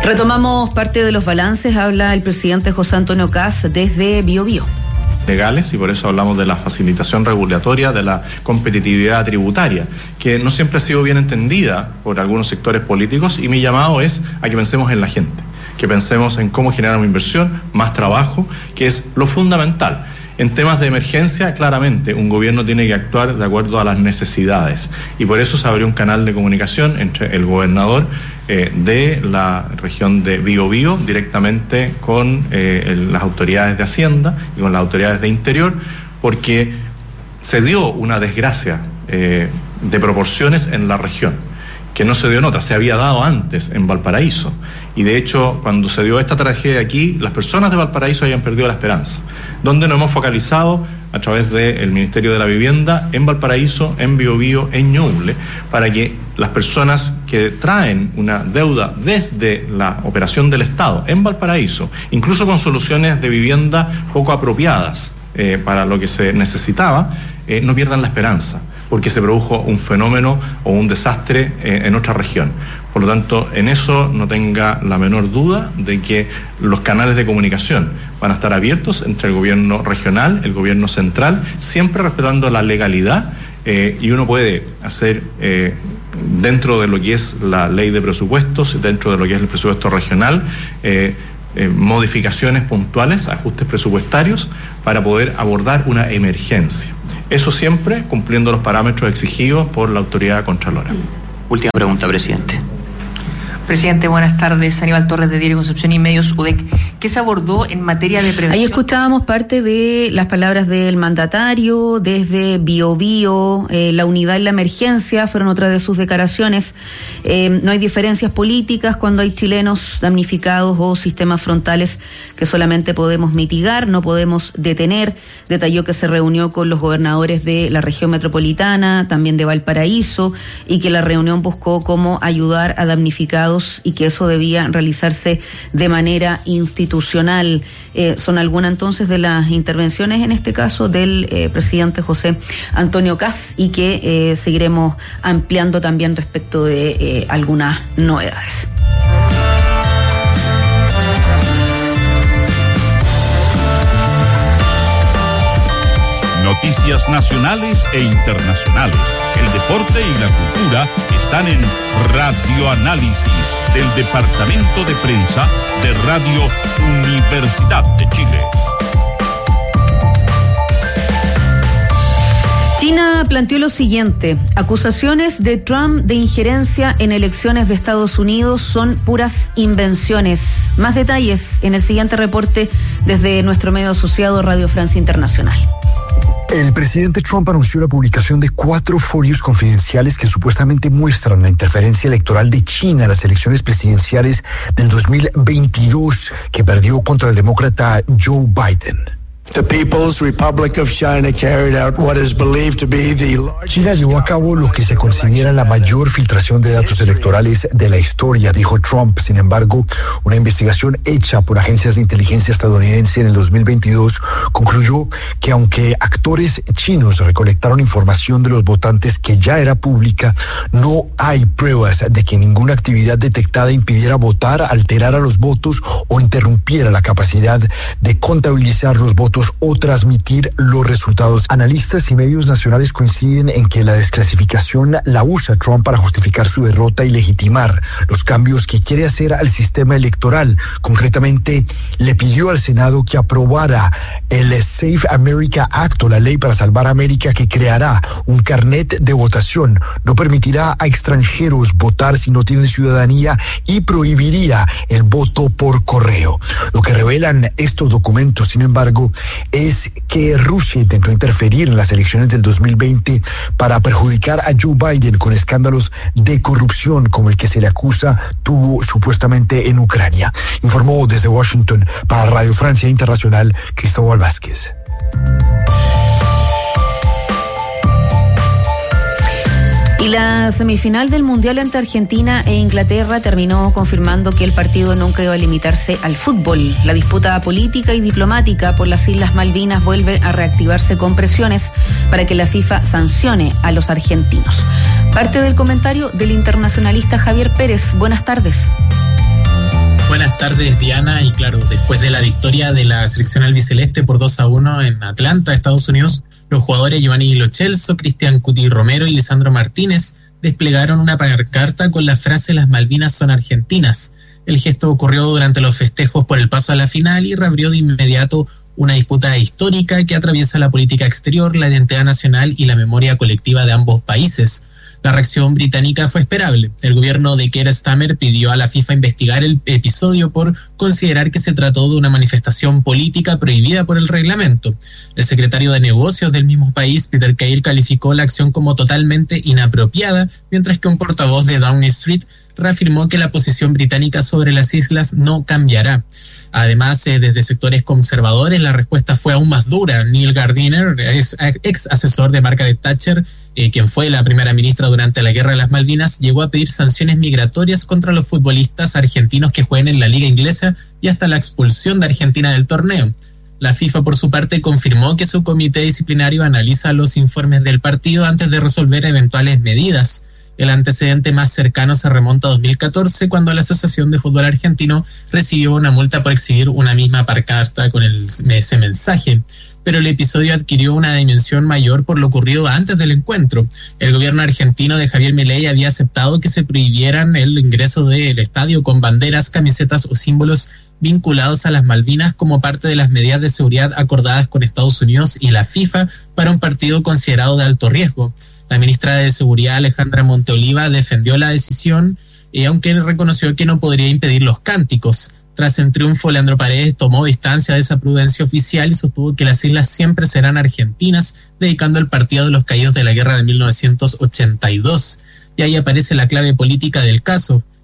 Retomamos parte de los balances. Habla el presidente José Antonio Kast desde Biobío. Legales, y por eso hablamos de la facilitación regulatoria, de la competitividad tributaria, que no siempre ha sido bien entendida por algunos sectores políticos, y mi llamado es a que pensemos en la gente, que pensemos en cómo generar una inversión, más trabajo, que es lo fundamental. En temas de emergencia, claramente, un gobierno tiene que actuar de acuerdo a las necesidades, y por eso se abrió un canal de comunicación entre el gobernador de la región de Biobío directamente con las autoridades de Hacienda y con las autoridades de Interior, porque se dio una desgracia de proporciones en la región, que no se dio en otra, se había dado antes en Valparaíso. Y de hecho, cuando se dio esta tragedia aquí, las personas de Valparaíso habían perdido la esperanza. Donde nos hemos focalizado a través del Ministerio de la Vivienda en Valparaíso, en Biobío, en Ñuble, para que las personas que traen una deuda desde la operación del Estado en Valparaíso, incluso con soluciones de vivienda poco apropiadas para lo que se necesitaba, no pierdan la esperanza, porque se produjo un fenómeno o un desastre en otra región. Por lo tanto, en eso no tenga la menor duda de que los canales de comunicación van a estar abiertos entre el gobierno regional, el gobierno central, siempre respetando la legalidad, y uno puede hacer dentro de lo que es la ley de presupuestos, dentro de lo que es el presupuesto regional, modificaciones puntuales, ajustes presupuestarios para poder abordar una emergencia. Eso siempre cumpliendo los parámetros exigidos por la autoridad contralora. Última pregunta, presidente. Presidente, buenas tardes. Aníbal Torres de Diario Concepción y Medios UDEC. ¿Qué se abordó en materia de prevención? Ahí escuchábamos parte de las palabras del mandatario desde Biobío. La unidad en la emergencia fueron otras de sus declaraciones. No hay diferencias políticas cuando hay chilenos damnificados o sistemas frontales que solamente podemos mitigar, no podemos detener. Detalló que se reunió con los gobernadores de la región metropolitana, también de Valparaíso, y que la reunión buscó cómo ayudar a damnificados y que eso debía realizarse de manera institucional. Son algunas entonces de las intervenciones, en este caso del presidente José Antonio Kast, y que seguiremos ampliando también respecto de algunas novedades. Noticias nacionales e internacionales. El deporte y la cultura están en Radio Análisis del Departamento de Prensa de Radio Universidad de Chile. China planteó lo siguiente: acusaciones de Trump de injerencia en elecciones de Estados Unidos son puras invenciones. Más detalles en el siguiente reporte desde nuestro medio asociado Radio Francia Internacional. El presidente Trump anunció la publicación de 4 folios confidenciales que supuestamente muestran la interferencia electoral de China en las elecciones presidenciales del 2022 que perdió contra el demócrata Joe Biden. The People's Republic of China carried out what is believed to be the largest... China llevó a cabo lo que se considera la mayor filtración de datos electorales de la historia, dijo Trump. Sin embargo, una investigación hecha por agencias de inteligencia estadounidense en el 2022 concluyó que aunque actores chinos recolectaron información de los votantes que ya era pública, no hay pruebas de que ninguna actividad detectada impidiera votar, alterara los votos o interrumpiera la capacidad de contabilizar los votos o transmitir los resultados. Analistas y medios nacionales coinciden en que la desclasificación la usa Trump para justificar su derrota y legitimar los cambios que quiere hacer al sistema electoral. Concretamente, le pidió al Senado que aprobara el Save America Act, o la ley para salvar América, que creará un carnet de votación, no permitirá a extranjeros votar si no tienen ciudadanía y prohibiría el voto por correo. Lo que revelan estos documentos, sin embargo, es que Rusia intentó interferir en las elecciones del 2020 para perjudicar a Joe Biden con escándalos de corrupción como el que se le acusa tuvo supuestamente en Ucrania. Informó desde Washington para Radio Francia Internacional Cristóbal Vázquez. Y la semifinal del Mundial entre Argentina e Inglaterra terminó confirmando que el partido nunca iba a limitarse al fútbol. La disputa política y diplomática por las Islas Malvinas vuelve a reactivarse con presiones para que la FIFA sancione a los argentinos. Parte del comentario del internacionalista Javier Pérez. Buenas tardes. Buenas tardes, Diana. Y claro, después de la victoria de la selección albiceleste por 2-1 en Atlanta, Estados Unidos, los jugadores Giovanni Lo Celso, Cristian Cuti Romero y Lisandro Martínez desplegaron una pancarta con la frase "Las Malvinas son argentinas". El gesto ocurrió durante los festejos por el paso a la final y reabrió de inmediato una disputa histórica que atraviesa la política exterior, la identidad nacional y la memoria colectiva de ambos países. La reacción británica fue esperable. El gobierno de Keir Starmer pidió a la FIFA investigar el episodio por considerar que se trató de una manifestación política prohibida por el reglamento. El secretario de Negocios del mismo país, Peter Cahill, calificó la acción como totalmente inapropiada, mientras que un portavoz de Downing Street reafirmó que la posición británica sobre las islas no cambiará. Además, desde sectores conservadores, la respuesta fue aún más dura. Neil Gardiner, ex asesor de Margaret Thatcher, quien fue la primera ministra durante la Guerra de las Malvinas, llegó a pedir sanciones migratorias contra los futbolistas argentinos que jueguen en la Liga Inglesa y hasta la expulsión de Argentina del torneo. La FIFA, por su parte, confirmó que su comité disciplinario analiza los informes del partido antes de resolver eventuales medidas. El antecedente más cercano se remonta a 2014, cuando la Asociación de Fútbol Argentino recibió una multa por exhibir una misma pancarta con ese mensaje. Pero el episodio adquirió una dimensión mayor por lo ocurrido antes del encuentro. El gobierno argentino de Javier Milei había aceptado que se prohibieran el ingreso del estadio con banderas, camisetas o símbolos vinculados a las Malvinas como parte de las medidas de seguridad acordadas con Estados Unidos y la FIFA para un partido considerado de alto riesgo. La ministra de Seguridad, Alejandra Monteoliva, defendió la decisión, aunque reconoció que no podría impedir los cánticos. Tras el triunfo, Leandro Paredes tomó distancia de esa prudencia oficial y sostuvo que las islas siempre serán argentinas, dedicando el partido de los caídos de la guerra de 1982. Y ahí aparece la clave política del caso.